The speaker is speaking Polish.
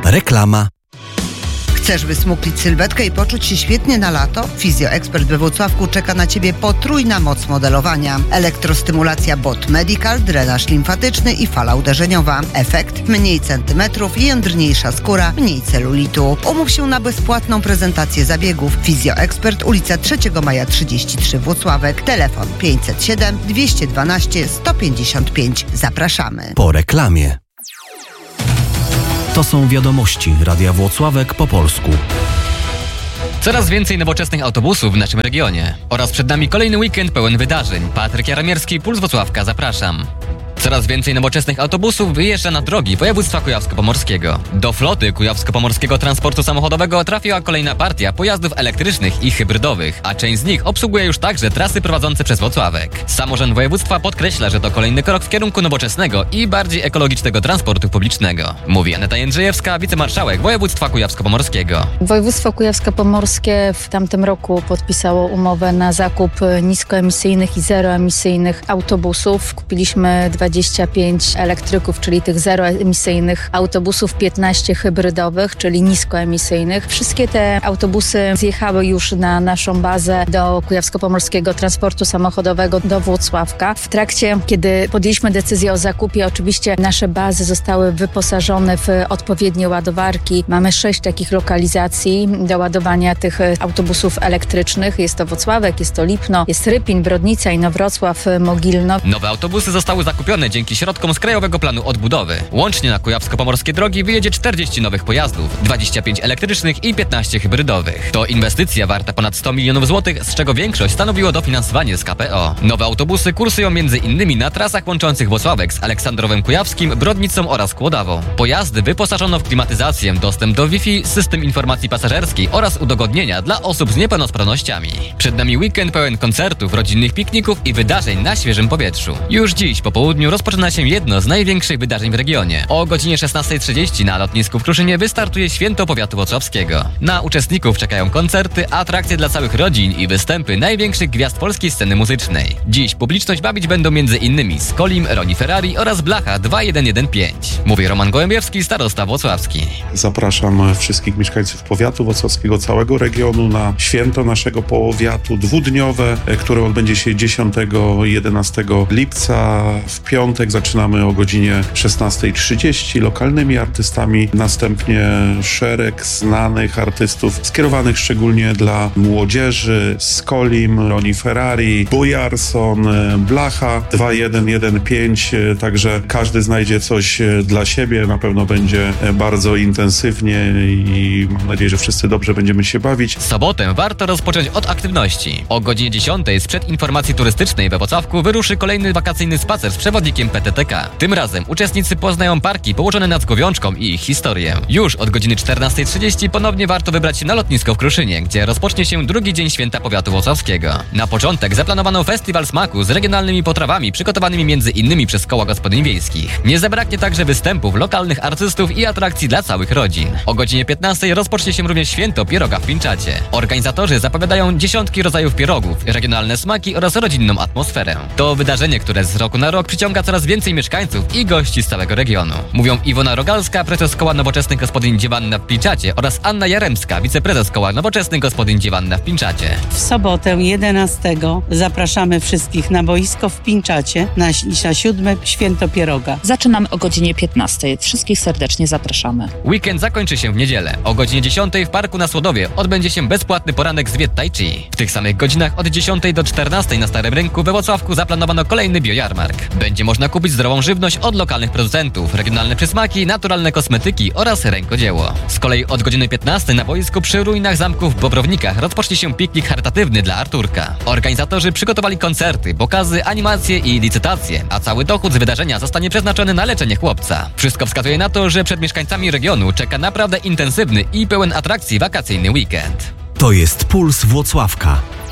Reklama. Chcesz wysmuklić sylwetkę i poczuć się świetnie na lato? Fizjoekspert we Włocławku czeka na Ciebie potrójna moc modelowania. Elektrostymulacja BOT Medical, drenaż limfatyczny i fala uderzeniowa. Efekt: mniej centymetrów, jędrniejsza skóra, mniej celulitu. Umów się na bezpłatną prezentację zabiegów. Fizjoekspert, ulica 3 Maja 33 Włocławek. Telefon 507 212 155. Zapraszamy. Po reklamie. To są wiadomości Radia Włocławek po polsku. Coraz więcej nowoczesnych autobusów w naszym regionie. Oraz przed nami kolejny weekend pełen wydarzeń. Patryk Jaromierski, Puls Włocławka, zapraszam. Coraz więcej nowoczesnych autobusów wyjeżdża na drogi województwa kujawsko-pomorskiego. Do floty kujawsko-pomorskiego transportu samochodowego trafiła kolejna partia pojazdów elektrycznych i hybrydowych, a część z nich obsługuje już także trasy prowadzące przez Włocławek. Samorząd województwa podkreśla, że to kolejny krok w kierunku nowoczesnego i bardziej ekologicznego transportu publicznego. Mówi Aneta Jędrzejewska, wicemarszałek województwa kujawsko-pomorskiego. Województwo kujawsko-pomorskie w tamtym roku podpisało umowę na zakup niskoemisyjnych i zeroemisyjnych autobusów. Kupiliśmy 25 elektryków, czyli tych zeroemisyjnych autobusów, 15 hybrydowych, czyli niskoemisyjnych. Wszystkie te autobusy zjechały już na naszą bazę do Kujawsko-Pomorskiego Transportu Samochodowego do Włocławka. W trakcie, kiedy podjęliśmy decyzję o zakupie, oczywiście nasze bazy zostały wyposażone w odpowiednie ładowarki. Mamy 6 takich lokalizacji do ładowania tych autobusów elektrycznych. Jest to Włocławek, jest to Lipno, jest Rypin, Brodnica, Inowrocław, Mogilno. Nowe autobusy zostały zakupione dzięki środkom z Krajowego Planu Odbudowy. Łącznie na kujawsko-pomorskie drogi wyjedzie 40 nowych pojazdów, 25 elektrycznych i 15 hybrydowych. To inwestycja warta ponad 100 milionów złotych, z czego większość stanowiło dofinansowanie z KPO. Nowe autobusy kursują m.in. na trasach łączących Włocławek z Aleksandrowem Kujawskim, Brodnicą oraz Kłodawą. Pojazdy wyposażono w klimatyzację, dostęp do Wi-Fi, system informacji pasażerskiej oraz udogodnienia dla osób z niepełnosprawnościami. Przed nami weekend pełen koncertów, rodzinnych pikników i wydarzeń na świeżym powietrzu. Już dziś po południu rozpoczyna się jedno z największych wydarzeń w regionie. O godzinie 16:30 na lotnisku w Kruszynie wystartuje Święto Powiatu Włocławskiego. Na uczestników czekają koncerty, atrakcje dla całych rodzin i występy największych gwiazd polskiej sceny muzycznej. Dziś publiczność bawić będą m.in. Skolim, Roni Ferrari oraz Blacha 2115. Mówi Roman Gołębiewski, starosta włocławski. Zapraszam wszystkich mieszkańców powiatu włocławskiego, całego regionu na święto naszego powiatu dwudniowe, które odbędzie się 10-11 lipca. W piątek zaczynamy o godzinie 16:30 lokalnymi artystami, następnie szereg znanych artystów skierowanych szczególnie dla młodzieży: Skolim, Roni Ferrari, Bujarson, Blacha 2115, także każdy znajdzie coś dla siebie, na pewno będzie bardzo intensywnie i mam nadzieję, że wszyscy dobrze będziemy się bawić. W sobotę warto rozpocząć od aktywności. O godzinie 10 sprzed informacji turystycznej we Włocławku wyruszy kolejny wakacyjny spacer z przewodnikiem PTTK. Tym razem uczestnicy poznają parki położone nad Zgowiączką i ich historię. Już od godziny 14:30 ponownie warto wybrać się na lotnisko w Kruszynie, gdzie rozpocznie się drugi dzień Święta Powiatu Włocławskiego. Na początek zaplanowano festiwal smaku z regionalnymi potrawami przygotowanymi m.in. przez koła gospodyń wiejskich. Nie zabraknie także występów lokalnych artystów i atrakcji dla całych rodzin. O godzinie 15 rozpocznie się również Święto Pieroga w Pińczacie. Organizatorzy zapowiadają dziesiątki rodzajów pierogów, regionalne smaki oraz rodzinną atmosferę. To wydarzenie, które z roku na rok przyciąga coraz więcej mieszkańców i gości z całego regionu. Mówią Iwona Rogalska, prezes Koła Nowoczesnych Gospodyń Dziewanna w Pińczacie oraz Anna Jaremska, wiceprezes Koła Nowoczesnych Gospodyń Dziewanna w Pińczacie. W sobotę 11 zapraszamy wszystkich na boisko w Pińczacie na 7. Święto Pieroga. Zaczynamy o godzinie 15. Wszystkich serdecznie zapraszamy. Weekend zakończy się w niedzielę. O godzinie 10 w parku na Słodowie odbędzie się bezpłatny poranek z Viet Tai Chi. W tych samych godzinach od 10 do 14 na Starym Rynku we Włocławku zaplanowano kolejny biojarmark. Będzie można kupić zdrową żywność od lokalnych producentów, regionalne przysmaki, naturalne kosmetyki oraz rękodzieło. Z kolei od godziny 15 na boisku przy ruinach zamku w Bobrownikach rozpocznie się piknik charytatywny dla Arturka. Organizatorzy przygotowali koncerty, pokazy, animacje i licytacje, a cały dochód z wydarzenia zostanie przeznaczony na leczenie chłopca. Wszystko wskazuje na to, że przed mieszkańcami regionu czeka naprawdę intensywny i pełen atrakcji wakacyjny weekend. To jest Puls Włocławka.